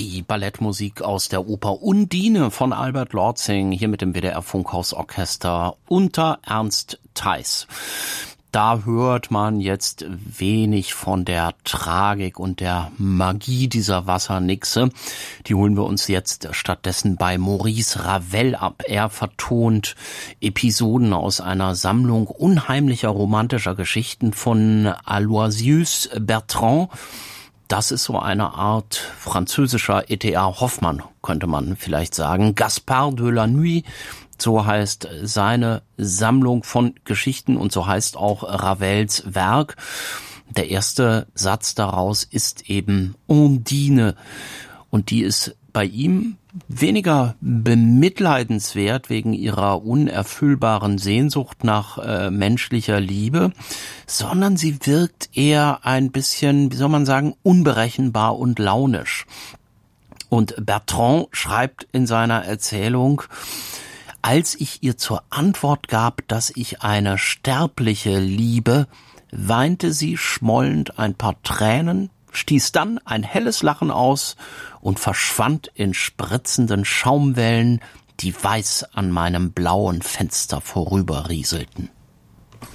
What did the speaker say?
Die Ballettmusik aus der Oper Undine von Albert Lortzing, hier mit dem WDR Funkhausorchester unter Ernst Theis. Da hört man jetzt wenig von der Tragik und der Magie dieser Wassernixe. Die holen wir uns jetzt stattdessen bei Maurice Ravel ab. Er vertont Episoden aus einer Sammlung unheimlicher romantischer Geschichten von Aloysius Bertrand. Das ist so eine Art französischer E.T.A. Hoffmann, könnte man vielleicht sagen. Gaspard de la Nuit, so heißt seine Sammlung von Geschichten und so heißt auch Ravels Werk. Der erste Satz daraus ist eben Undine und die ist bei ihm weniger bemitleidenswert wegen ihrer unerfüllbaren Sehnsucht nach menschlicher Liebe, sondern sie wirkt eher ein bisschen, wie soll man sagen, unberechenbar und launisch. Und Bertrand schreibt in seiner Erzählung: Als ich ihr zur Antwort gab, dass ich eine Sterbliche liebe, weinte sie schmollend ein paar Tränen, stieß dann ein helles Lachen aus und verschwand in spritzenden Schaumwellen, die weiß an meinem blauen Fenster vorüberrieselten.